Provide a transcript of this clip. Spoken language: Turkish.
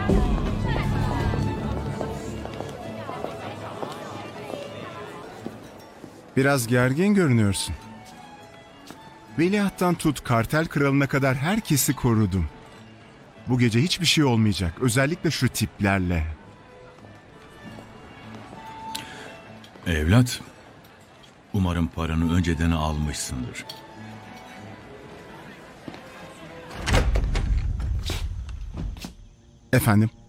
Biraz gergin görünüyorsun. Veliahttan tut kartel kralına kadar herkesi korudum. Bu gece hiçbir şey olmayacak. Özellikle şu tiplerle. Evlat, umarım paranı önceden almışsındır. Efendim?